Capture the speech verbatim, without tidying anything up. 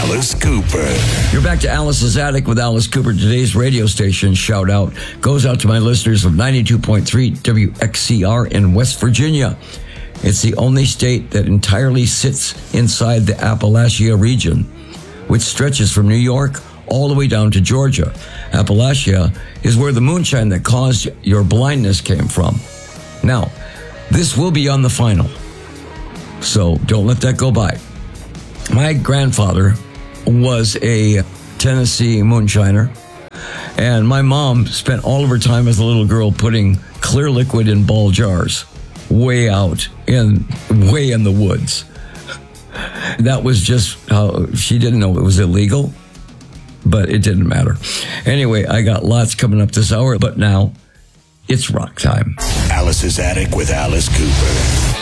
Alice Cooper. You're back to Alice's Attic with Alice Cooper. Today's radio station shout out goes out to my listeners of ninety-two point three W X C R in West Virginia. It's the only state that entirely sits inside the Appalachia region, which stretches from New York all the way down to Georgia. Appalachia is where the moonshine that caused your blindness came from. Now, this will be on the final, so don't let that go by. My grandfather was a Tennessee moonshiner, and my mom spent all of her time as a little girl putting clear liquid in ball jars way out in way in the woods. That was just how she didn't know it was illegal, but it didn't matter. Anyway, I got lots coming up this hour, but now it's rock time. Alice's Attic with Alice Cooper.